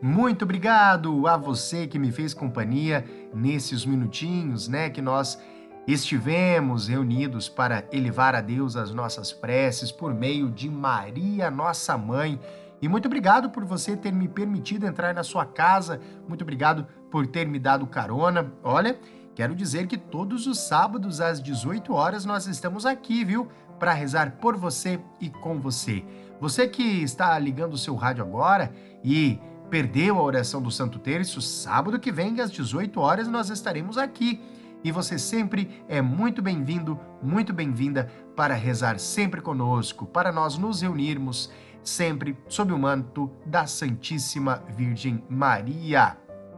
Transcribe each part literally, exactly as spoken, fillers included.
Muito obrigado a você que me fez companhia nesses minutinhos, né, que nós estivemos reunidos para elevar a Deus as nossas preces por meio de Maria, nossa mãe. E muito obrigado por você ter me permitido entrar na sua casa. Muito obrigado por ter me dado carona. Olha, quero dizer que todos os sábados às dezoito horas nós estamos aqui, viu? Para rezar por você e com você. Você que está ligando o seu rádio agora e perdeu a oração do Santo Terço, sábado que vem às dezoito horas nós estaremos aqui. E você sempre é muito bem-vindo, muito bem-vinda para rezar sempre conosco, para nós nos reunirmos sempre sob o manto da Santíssima Virgem Maria.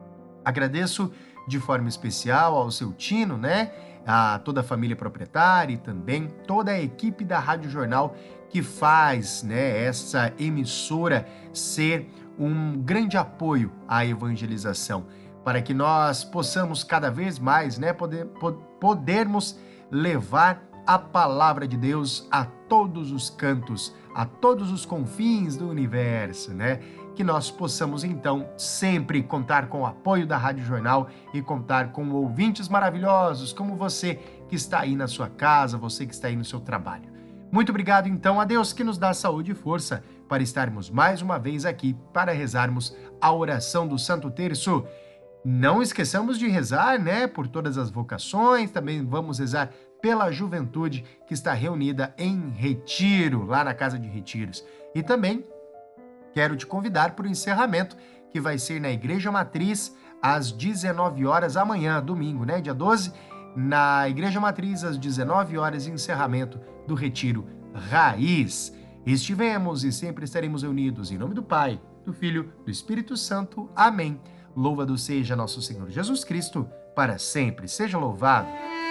Agradeço de forma especial ao seu Tino, né? A toda a família proprietária e também toda a equipe da Rádio Jornal que faz, né, essa emissora ser um grande apoio à evangelização, para que nós possamos cada vez mais, né, poder, podermos levar a palavra de Deus a todos os cantos, a todos os confins do universo, né? Que nós possamos, então, sempre contar com o apoio da Rádio Jornal e contar com ouvintes maravilhosos como você que está aí na sua casa, você que está aí no seu trabalho. Muito obrigado, então, a Deus que nos dá saúde e força para estarmos mais uma vez aqui para rezarmos a oração do Santo Terço. Não esqueçamos de rezar, né, por todas as vocações, também vamos rezar pela juventude que está reunida em retiro, lá na Casa de Retiros. E também quero te convidar para o encerramento, que vai ser na Igreja Matriz, às dezenove horas amanhã, domingo, né, dia doze, na Igreja Matriz, às dezenove horas, encerramento do Retiro Raiz. Estivemos e sempre estaremos reunidos em nome do Pai, do Filho, do Espírito Santo. Amém. Louvado seja nosso Senhor Jesus Cristo, para sempre seja louvado.